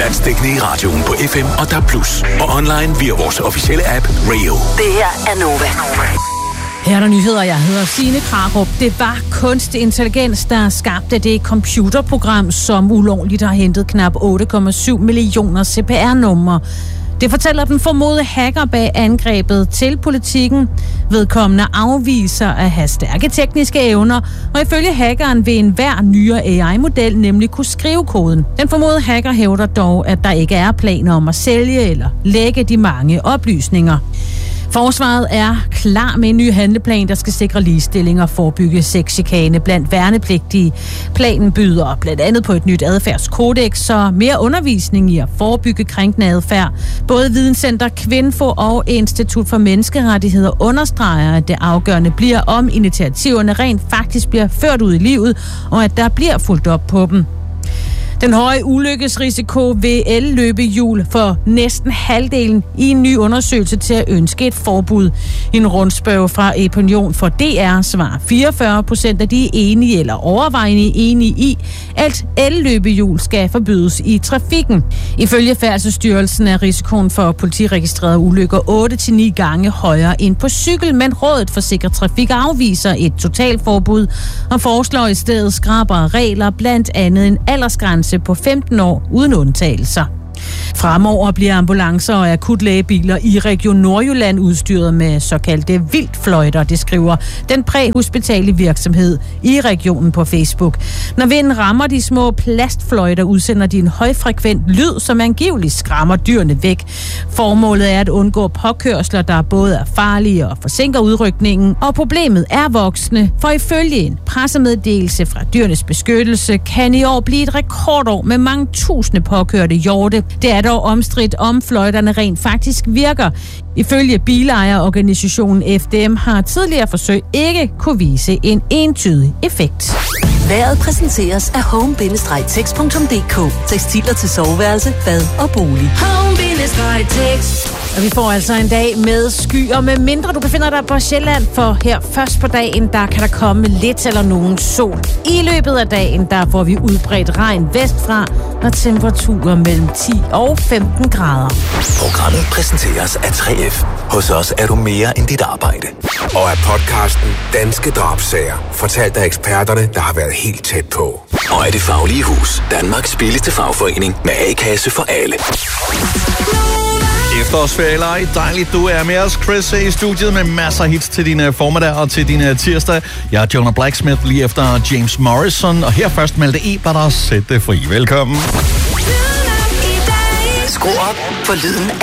Landsdækkende i radioen på FM og DAB+. Og online via vores officielle app Radio. Det her er Nova. Her er der nyheder, jeg hedder Signe Krarup. Det var kunstig intelligens, der skabte det computerprogram, som ulovligt har hentet knap 8,7 millioner CPR-numre. Det fortæller den formodede hacker bag angrebet til Politiken. Vedkommende afviser at have stærke tekniske evner, og ifølge hackeren vil enhver nyere AI-model nemlig kunne skrive koden. Den formodede hacker hævder dog, at der ikke er planer om at sælge eller lægge de mange oplysninger. Forsvaret er klar med en ny handleplan, der skal sikre ligestilling og forebygge sexchikane blandt værnepligtige. Planen byder blandt andet på et nyt adfærdskodex og mere undervisning i at forebygge krænkende adfærd. Både Videnscenter Kvinfo og Institut for Menneskerettigheder understreger, at det afgørende bliver, om initiativerne rent faktisk bliver ført ud i livet, og at der bliver fulgt op på dem. Den høje ulykkesrisiko ved elløbehjul for næsten halvdelen i en ny undersøgelse til at ønske et forbud. I en rundspørge fra Opinion for DR svarer 44% af de enige eller overvejende enige i, at elløbehjul skal forbydes i trafikken. Ifølge Færdselsstyrelsen er risikoen for politiregistrerede ulykker 8-9 gange højere end på cykel, men Rådet for Sikker Trafik afviser et totalforbud og foreslår i stedet skrappere regler, blandt andet en aldersgrænse på 15 år uden undtagelser. Fremover bliver ambulancer og akutlægebiler i Region Nordjylland udstyret med såkaldte vildtfløjter, det skriver den præhospitale virksomhed i regionen på Facebook. Når vinden rammer de små plastfløjter, udsender de en højfrekvent lyd, som angiveligt skræmmer dyrene væk. Formålet er at undgå påkørsler, der både er farlige og forsinker udrykningen, og problemet er voksende, for ifølge en pressemeddelelse fra Dyrenes Beskyttelse kan i år blive et rekordår med mange tusinde påkørte hjorte. Det er dog omstridt, om fløjterne rent faktisk virker. Ifølge bilejerorganisationen FDM har tidligere forsøg ikke kunne vise en entydig effekt. Vejret præsenteres af home-tex.dk. Tekstiler til soveværelse, bad og bolig. Home-tex. Og vi får altså en dag med skyer, med mindre du befinder dig på Sjælland, for her først på dagen, der kan der komme lidt eller nogen sol. I løbet af dagen, der får vi udbredt regn vestfra og temperaturer mellem 10 og 15 grader. Programmet præsenteres af 3F. Hos os er du mere end dit arbejde. Og af podcasten Danske Drabssager, fortalt af eksperterne, der har været helt tæt på. Og af Det Faglige Hus, Danmarks billigste fagforening med A-kasse for alle. Efterårsferie, dejligt du er med os. Chris i studiet med masser af hits til dine formiddag og til dine tirsdag. Jeg er Jonah Blacksmith lige efter James Morrison, og her først Malte Ebert og Sæt det fri. Velkommen. Skru op for lyden